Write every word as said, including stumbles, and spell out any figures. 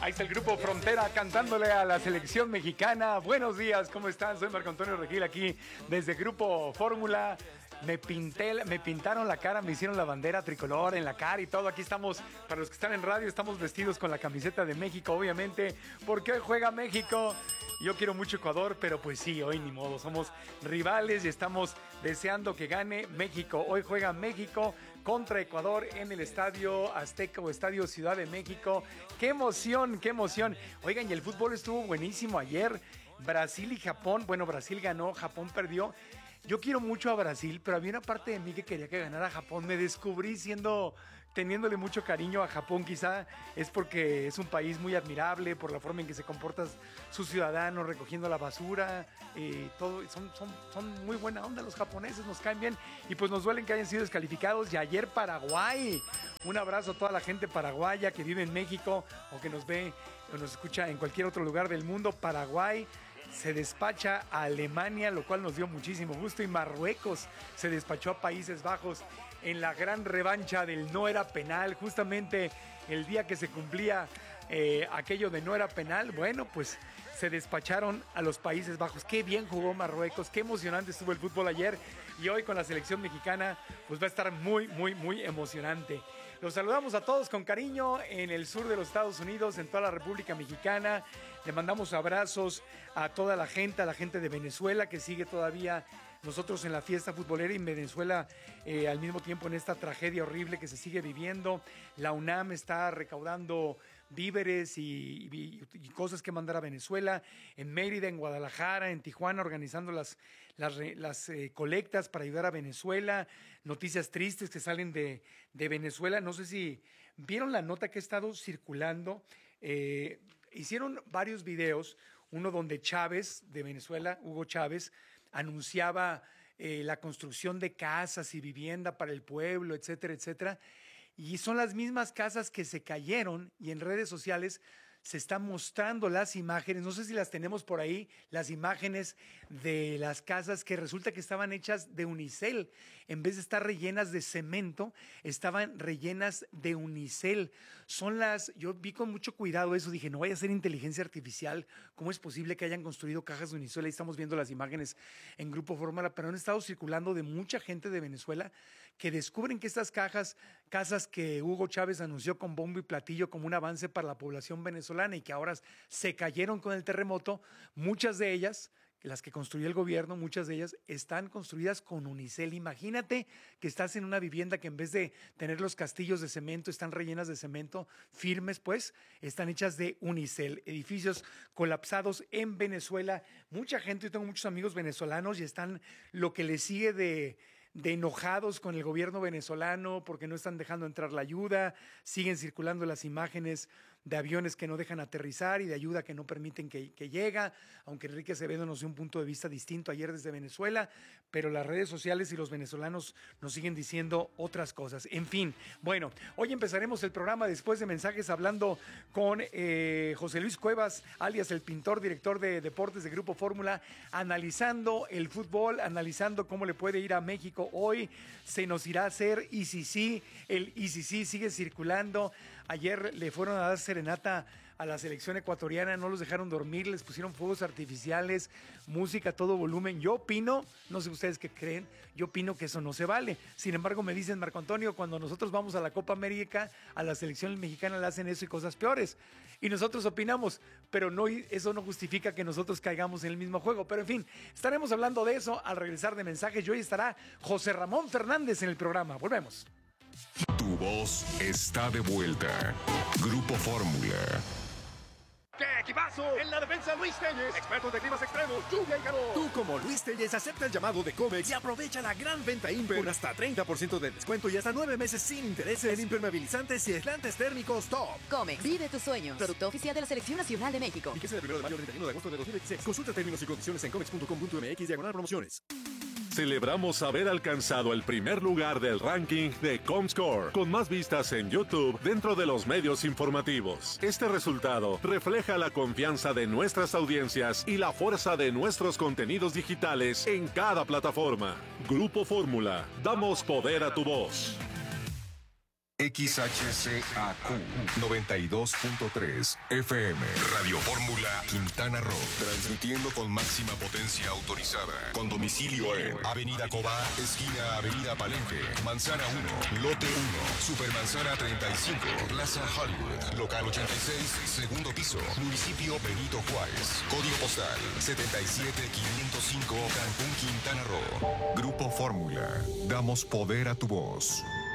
Ahí está el grupo Frontera cantándole a la selección mexicana. Buenos días, ¿cómo están? Soy Marco Antonio Regil aquí desde Grupo Fórmula. Me pinté, me pintaron la cara, me hicieron la bandera tricolor en la cara y todo. Aquí estamos, para los que están en radio, estamos vestidos con la camiseta de México, obviamente, porque hoy juega México. Yo quiero mucho Ecuador, pero pues sí, hoy ni modo. Somos rivales y estamos deseando que gane México. Hoy juega México contra Ecuador en el Estadio Azteca o Estadio Ciudad de México. ¡Qué emoción, qué emoción! Oigan, y el fútbol estuvo buenísimo ayer. Brasil y Japón. Bueno, Brasil ganó, Japón perdió. Yo quiero mucho a Brasil, pero había una parte de mí que quería que ganara Japón. Me descubrí siendo, teniéndole mucho cariño a Japón. Quizá es porque es un país muy admirable por la forma en que se comportan sus ciudadanos, recogiendo la basura. Eh, todo, son, son, son muy buena onda los japoneses, nos caen bien. Y pues nos duelen que hayan sido descalificados. Y ayer Paraguay. Un abrazo a toda la gente paraguaya que vive en México o que nos ve o nos escucha en cualquier otro lugar del mundo. Paraguay se despacha a Alemania, lo cual nos dio muchísimo gusto, y Marruecos se despachó a Países Bajos en la gran revancha del no era penal, justamente el día que se cumplía eh, aquello de no era penal. Bueno, pues se despacharon a los Países Bajos. Qué bien jugó Marruecos, qué emocionante estuvo el fútbol ayer, y hoy con la selección mexicana pues va a estar muy, muy, muy emocionante. Los saludamos a todos con cariño en el sur de los Estados Unidos, en toda la República Mexicana. Le mandamos abrazos a toda la gente, a la gente de Venezuela que sigue todavía nosotros en la fiesta futbolera, y en Venezuela eh, al mismo tiempo en esta tragedia horrible que se sigue viviendo. La UNAM está recaudando víveres y, y, y cosas que mandar a Venezuela. En Mérida, en Guadalajara, en Tijuana, organizando las, las, las eh, colectas para ayudar a Venezuela. Noticias tristes que salen de, de Venezuela. No sé si vieron la nota que ha estado circulando. Eh, hicieron varios videos, uno donde Chávez de Venezuela, Hugo Chávez, anunciaba eh, la construcción de casas y vivienda para el pueblo, etcétera, etcétera. Y son las mismas casas que se cayeron, y en redes sociales se están mostrando las imágenes, no sé si las tenemos por ahí, las imágenes de las casas que resulta que estaban hechas de unicel. En vez de estar rellenas de cemento, estaban rellenas de unicel. Son las, yo vi con mucho cuidado eso, dije, no vaya a ser inteligencia artificial, ¿cómo es posible que hayan construido cajas de unicel? Ahí estamos viendo las imágenes en Grupo Fórmula, pero han estado circulando de mucha gente de Venezuela que descubren que estas cajas, casas que Hugo Chávez anunció con bombo y platillo como un avance para la población venezolana, y que ahora se cayeron con el terremoto, muchas de ellas, las que construyó el gobierno, muchas de ellas están construidas con unicel. Imagínate que estás en una vivienda que en vez de tener los castillos de cemento, están rellenas de cemento, firmes pues, están hechas de unicel. Edificios colapsados en Venezuela. Mucha gente, yo tengo muchos amigos venezolanos y están lo que les sigue de... de enojados con el gobierno venezolano porque no están dejando entrar la ayuda. Siguen circulando las imágenes de aviones que no dejan aterrizar y de ayuda que no permiten que, que llega, aunque Enrique Acevedo nos dio un punto de vista distinto ayer desde Venezuela, pero las redes sociales y los venezolanos nos siguen diciendo otras cosas. En fin, bueno, hoy empezaremos el programa después de mensajes hablando con eh, José Luis Cuevas, alias el pintor, director de deportes de Grupo Fórmula, analizando el fútbol, analizando cómo le puede ir a México. Hoy se nos irá a hacer I C C, el I C C sigue circulando. Ayer le fueron a dar serenata a la selección ecuatoriana, no los dejaron dormir, les pusieron fuegos artificiales, música a todo volumen. Yo opino, no sé ustedes qué creen, yo opino que eso no se vale. Sin embargo, me dicen, Marco Antonio, cuando nosotros vamos a la Copa América, a la selección mexicana le hacen eso y cosas peores. Y nosotros opinamos, pero no, eso no justifica que nosotros caigamos en el mismo juego. Pero en fin, estaremos hablando de eso al regresar de mensajes. Y hoy estará José Ramón Fernández en el programa. Volvemos. Tu voz está de vuelta. Grupo Fórmula. ¡Qué equipazo! En la defensa, Luis Telles, expertos de climas extremos, lluvia y calor. Tú, como Luis Telles, acepta el llamado de Comex y aprovecha la gran venta Imper con hasta treinta por ciento de descuento y hasta nueve meses sin intereses en impermeabilizantes y aislantes térmicos top. Comex, vive tus sueños. Producto oficial de la Selección Nacional de México. Fíjese del primero de mayo al treinta y uno de agosto de dos mil veintiséis. Consulta términos y condiciones en comex punto com punto m x diagonal promociones. Celebramos haber alcanzado el primer lugar del ranking de Comscore, con más vistas en YouTube dentro de los medios informativos. Este resultado refleja la confianza de nuestras audiencias y la fuerza de nuestros contenidos digitales en cada plataforma. Grupo Fórmula, damos poder a tu voz. X H C A Q noventa y dos punto tres F M. Radio Fórmula Quintana Roo. Transmitiendo con máxima potencia autorizada. Con domicilio en Avenida Cobá, esquina Avenida Palenque, Manzana uno, Lote uno, Supermanzana treinta y cinco, Plaza Hollywood, Local ochenta y seis, segundo piso, Municipio Benito Juárez. Código postal setenta y siete quinientos cinco, Cancún, Quintana Roo. Grupo Fórmula. Damos poder a tu voz.